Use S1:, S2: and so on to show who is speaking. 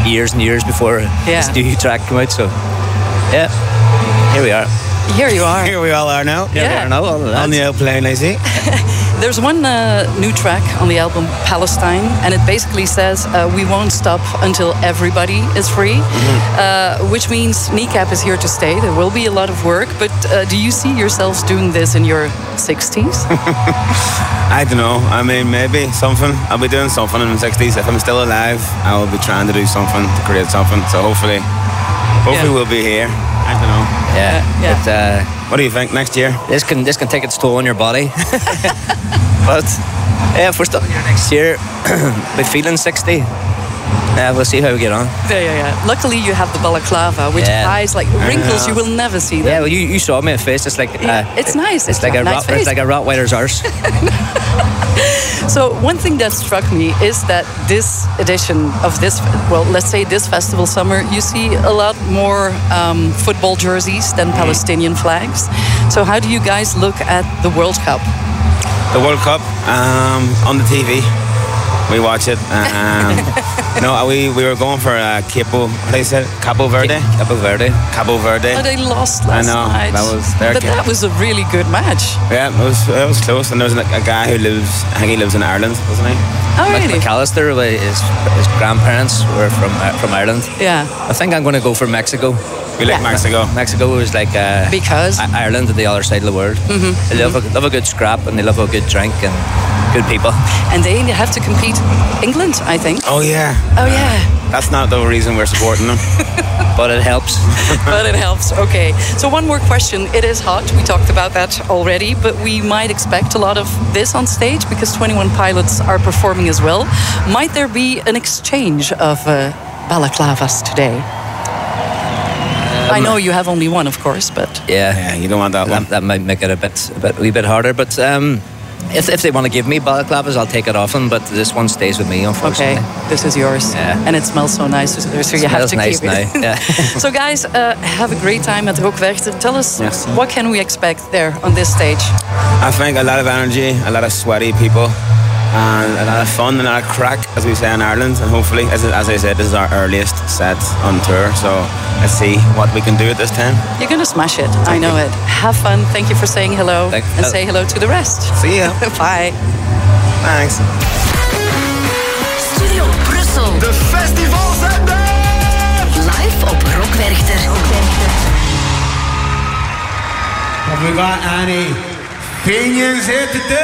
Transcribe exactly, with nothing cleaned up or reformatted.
S1: years and years before
S2: Yeah.
S1: this new track came out. So, yeah, here we are.
S2: Here you are.
S3: Here we all are now.
S1: Here we
S2: Yeah.
S1: are now, all of that.
S3: On the airplane, I see.
S2: There's one uh, new track on the album, Palestine, and it basically says uh, we won't stop until everybody is free,
S3: Mm-hmm.
S2: uh, which means Kneecap is here to stay. There will be a lot of work, but uh, do you see yourselves doing this in your sixties?
S3: I don't know. I mean, maybe something. I'll be doing something in the sixties. If I'm still alive, I will be trying to do something, to create something. So hopefully, hopefully
S2: Yeah.
S3: we'll be here. I don't know.
S1: Yeah,
S2: Yeah.
S1: But, uh,
S3: What do you think next year?
S1: this can this can take its toll on your body. But yeah, if we're still here next year, be feeling sixty. Yeah, we'll see how we get on.
S2: Yeah, yeah, yeah. Luckily, you have the balaclava, which
S1: Yeah.
S2: hides like wrinkles you will never see. Them.
S1: Yeah, well, you, you saw me at face. It's like
S2: Yeah,
S1: uh,
S2: it's nice.
S1: It's like a
S2: nice
S1: rat,
S2: face.
S1: it's like a Rottweiler's arse.
S2: So one thing that struck me is that this edition of this, well, let's say this festival summer, you see a lot more um, football jerseys than Palestinian flags. So how do you guys look at the World Cup?
S3: The World Cup um, on the T V. We watch it. Um, no, we, we were going for uh, Capo. What they said? Cabo Verde.
S1: Cabo Verde.
S3: Cabo Verde.
S2: Oh, they lost last
S3: I know,
S2: night.
S3: that was their
S2: but
S3: game.
S2: that was a really good match.
S3: Yeah, it was it was close. And there was a, a guy who lives. I think he lives in Ireland, doesn't he?
S2: Oh,
S1: Mc-
S2: really?
S1: McAllister, uh, his, his grandparents were from uh, from Ireland.
S2: Yeah.
S1: I think I'm going to go for Mexico.
S3: We like
S2: Yeah.
S3: Mexico.
S1: Mexico is like uh,
S2: Because?
S1: I- Ireland at the other side of the world. Mm-hmm. They love a, love a good scrap and they love a good drink and good people.
S2: And they have to compete England, I think.
S3: Oh yeah.
S2: Oh, yeah.
S3: That's not the reason we're supporting them.
S1: But it helps.
S2: But it helps. Okay. So one more question. It is hot. We talked about that already, but we might expect a lot of this on stage because twenty-one Pilots are performing as well. Might there be an exchange of uh, balaclavas today? I know you have only one, of course, but
S1: Yeah.
S3: Yeah, you don't want that one.
S1: That, that might make it a bit, a bit, a wee bit harder. But um, if, if they want to give me balaclavas, I'll take it off them. But this one stays with me, unfortunately.
S2: okay, this is yours.
S1: Yeah.
S2: And it smells so nice, so so you have
S1: Smells
S2: to
S1: nice
S2: keep it.
S1: now. Yeah.
S2: So guys, uh, have a great time at Rockwerchter. Tell us,
S3: Yes.
S2: what can we expect there on this stage?
S3: I think a lot of energy, a lot of sweaty people, and a lot of fun and a lot of crack, as we say in Ireland. And hopefully, as, as I said, this is our earliest set on tour. So let's see what we can do at this time.
S2: You're going to smash it. I know it. Have fun. Thank you for saying hello.
S1: Thank-
S2: and say hello to the rest.
S3: See ya.
S2: Bye.
S3: Thanks.
S4: Studio Brussel.
S5: De festivals zijn er!
S4: Live op Rockwerchter.
S5: Have we got any opinions here today?